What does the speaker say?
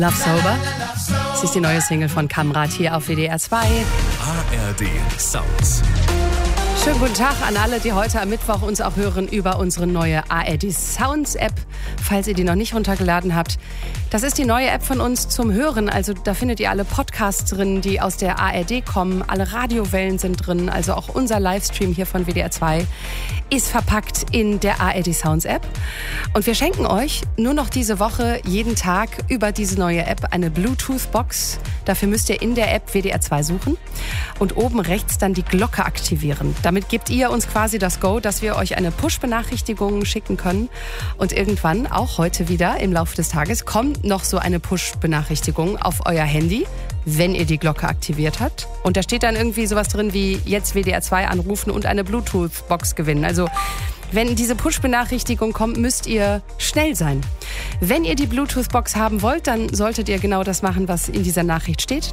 Love Sober. Das ist die neue Single von Kamrat hier auf WDR 2. ARD Sounds. Schönen guten Tag an alle, die heute am Mittwoch uns auch hören über unsere neue ARD Sounds App, falls ihr die noch nicht runtergeladen habt. Das ist die neue App von uns zum Hören, also da findet ihr alle Podcasts drin, die aus der ARD kommen, alle Radiowellen sind drin, also auch unser Livestream hier von WDR 2 ist verpackt in der ARD Sounds App. Und wir schenken euch nur noch diese Woche jeden Tag über diese neue App eine Bluetooth-Box. Dafür müsst ihr in der App WDR 2 suchen und oben rechts dann die Glocke aktivieren. Damit gebt ihr uns quasi das Go, dass wir euch eine Push-Benachrichtigung schicken können. Und irgendwann, auch heute wieder im Laufe des Tages, kommt noch so eine Push-Benachrichtigung auf euer Handy, wenn ihr die Glocke aktiviert habt. Und da steht dann irgendwie sowas drin wie jetzt WDR 2 anrufen und eine Bluetooth-Box gewinnen. Also wenn diese Push-Benachrichtigung kommt, müsst ihr schnell sein. Wenn ihr die Bluetooth-Box haben wollt, dann solltet ihr genau das machen, was in dieser Nachricht steht.